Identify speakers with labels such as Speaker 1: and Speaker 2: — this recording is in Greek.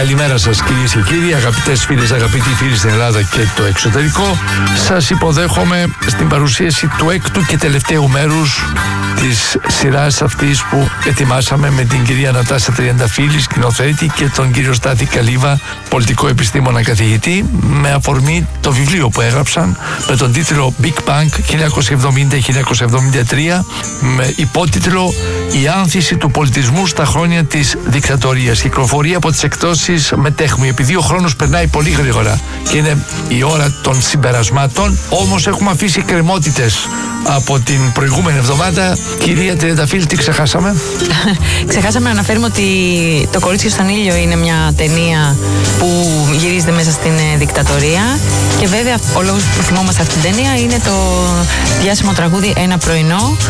Speaker 1: Καλημέρα σας κυρίες και κύριοι, αγαπητές φίλες, αγαπητοί φίλοι στην Ελλάδα και το εξωτερικό. Σας υποδέχομαι στην παρουσίαση του έκτου και τελευταίου μέρους της σειράς αυτής που ετοιμάσαμε με την κυρία Νατάσα Τριανταφύλλη, σκηνοθέτη, και τον κύριο Στάθη Καλύβα, πολιτικό επιστήμονα καθηγητή, με αφορμή το βιβλίο που έγραψαν με τον τίτλο Big Bang 1970-1973, με υπότιτλο «Η άνθηση του πολιτισμού στα χρόνια της δικτατορίας». Κυκλοφορεί από τις εκδόσεις Μετέχμου. Επειδή ο χρόνος περνάει πολύ γρήγορα και είναι η ώρα των συμπερασμάτων, όμως έχουμε αφήσει εκκρεμότητες από την προηγούμενη εβδομάδα. Κυρία Τριανταφύλλη, τι ξεχάσαμε?
Speaker 2: Ξεχάσαμε να αναφέρουμε ότι Το κορίτσι στον ήλιο είναι μια ταινία που γυρίζεται μέσα στην δικτατορία, και βέβαια ο λόγος που θυμόμαστε αυτή την ταινία είναι το διάσημο τραγούδι «Ένα πρωινό»,